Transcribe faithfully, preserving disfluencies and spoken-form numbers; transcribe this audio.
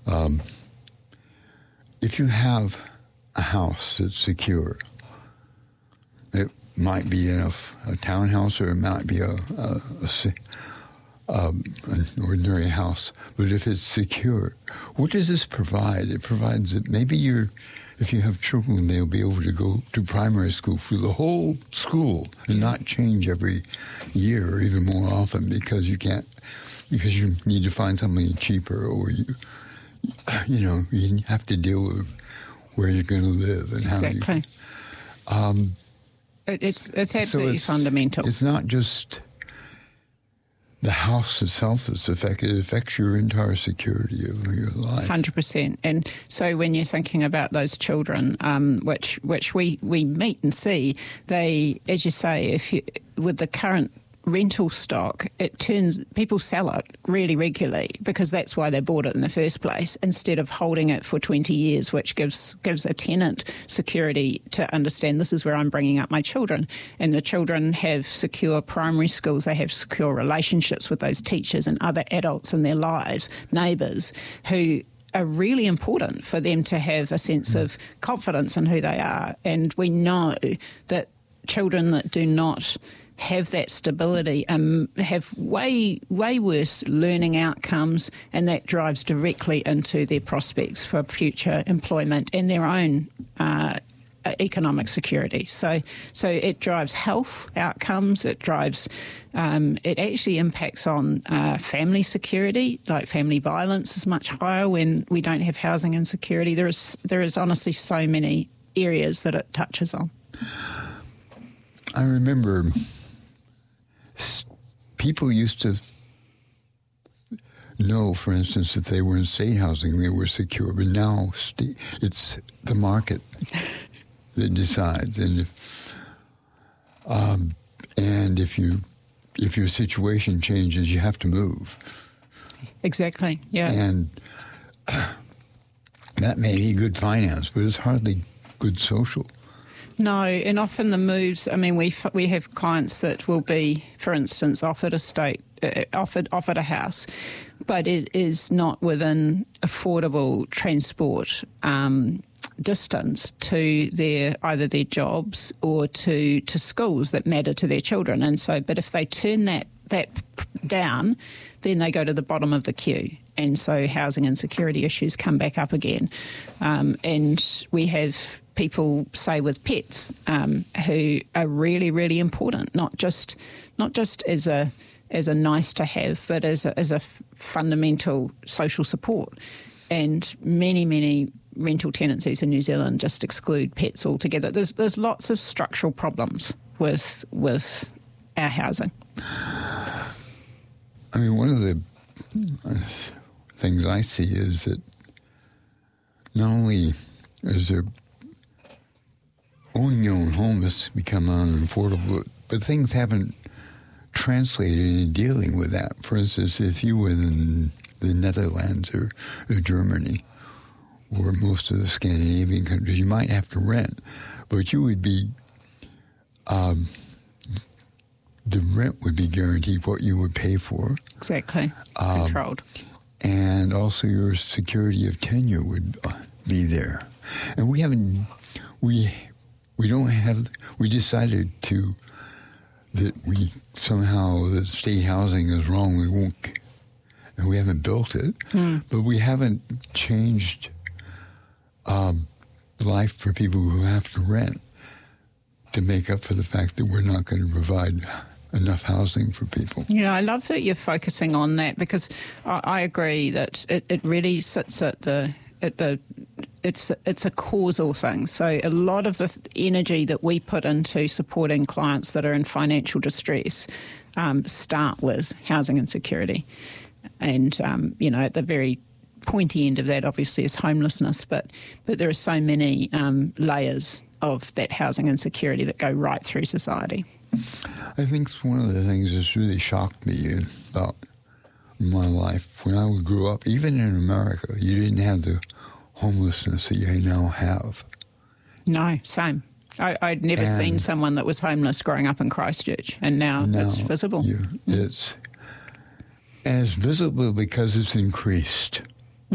Um, if you have a house that's secure, it might be in a, a townhouse or it might be a, a, a Um, an ordinary house, but if it's secure, what does this provide? It provides that maybe you're, if you have children, they'll be able to go to primary school for the whole school and not change every year or even more often because you can't, because you need to find something cheaper or you, you know, you have to deal with where you're going to live and how exactly. you. Um, it, it's it's absolutely so it's, fundamental. It's not just the house itself that's affected. It affects your entire security of your life. one hundred percent. And so when you're thinking about those children, um, which which we, we meet and see, they, as you say, if you, with the current rental stock, it turns, people sell it really regularly because that's why they bought it in the first place, instead of holding it for twenty years, which gives gives a tenant security to understand this is where I'm bringing up my children. And the children have secure primary schools, they have secure relationships with those teachers and other adults in their lives, neighbours, who are really important for them to have a sense of confidence in who they are. And we know that children that do not have that stability and um, have way, way worse learning outcomes, and that drives directly into their prospects for future employment and their own uh, economic security. So, so it drives health outcomes. It drives. Um, it actually impacts on uh, family security. Like family violence is much higher when we don't have housing insecurity. There is, there is honestly so many areas that it touches on. I remember people used to know, for instance, if they were in state housing, they were secure. But now it's the market that decides. And if, um, and if you if your situation changes, you have to move. Exactly. Yeah. And uh, that may be good finance, but it's hardly good social. No, and often the moves, I mean, we we have clients that will be, for instance, offered a state, uh, offered offered a house, but it is not within affordable transport um, distance to their either their jobs or to, to schools that matter to their children. And so, but if they turn that that down, then they go to the bottom of the queue. And so housing insecurity issues come back up again. Um, and we have people, say, with pets um, who are really, really important, not just not just as a as a nice to have, but as a, as a f- fundamental social support. And many, many rental tenancies in New Zealand just exclude pets altogether. There's there's lots of structural problems with with our housing. I mean, one of the things I see is that not only is there owning your own home has become unaffordable, but things haven't translated in dealing with that. For instance, if you were in the Netherlands or, or Germany or most of the Scandinavian countries, you might have to rent, but you would be, um, the rent would be guaranteed what you would pay for. Exactly. Um, Controlled. And also your security of tenure would be there. And we haven't, we we don't have, we decided to, that we somehow, that state housing is wrong, we won't, and we haven't built it, mm. but we haven't changed um, life for people who have to rent to make up for the fact that we're not going to provide enough housing for people. Yeah, I love that you're focusing on that, because I, I agree that it, it really sits at the at the it's it's a causal thing. So a lot of the energy that we put into supporting clients that are in financial distress um, start with housing insecurity, and um, you know, at the very pointy end of that, obviously, is homelessness. But but there are so many um, layers of that housing insecurity that go right through society. I think one of the things that's really shocked me about my life, when I grew up, even in America, you didn't have the homelessness that you now have. No, same. I, I'd never and seen someone that was homeless growing up in Christchurch, and now, now it's visible. You, it's, and it's visible because it's increased.